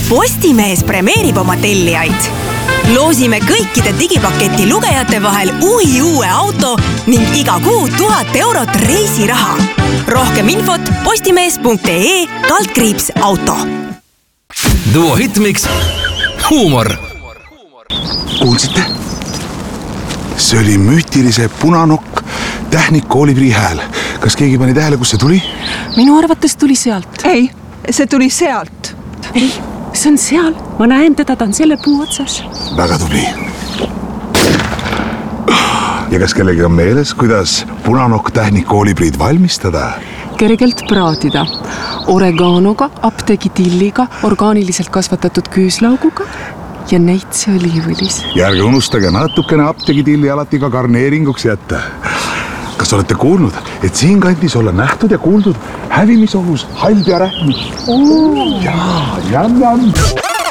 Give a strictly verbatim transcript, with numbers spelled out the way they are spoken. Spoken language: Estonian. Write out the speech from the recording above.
Postimees premeerib oma tellijaid. Loosime kõikide digipaketi lugejate vahel uhi uue auto ning iga kuu tuhat eurot reisiraha. Rohkem infot postimees punkt ee kaldkriips auto. Duo Hitmix huumor. Kuulsite? See oli müütilise punanokk tähnik kooliprii hääl. Kas keegi pani tähele, kus see tuli? Minu arvates tuli sealt. Ei, see tuli sealt. Ei, see on seal. Ma näen teda, ta on selle puu otsas. Väga tubli. Ja kas kellegi on meeles, kuidas punanokk tähnik koolipriid valmistada? Kergelt praadida. Oreganoga, apteegitilliga, orgaaniliselt kasvatatud küüslauguga ja neitse oliivõlis. Ja ärge unustage natukene apteegitilli alati ka garneeringuks jätta. Kas olete kuulnud, et siin kandis olla nähtud ja kuuldud hävimisohus halb ja rähmi? Jaa, jam, jam.